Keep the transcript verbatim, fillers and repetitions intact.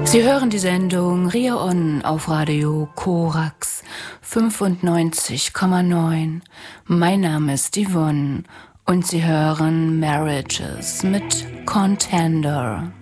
Sie hören die Sendung Ria On auf Radio Korax fünfundneunzig Komma neun. Mein Name ist Yvonne und Sie hören Marriages mit Contender.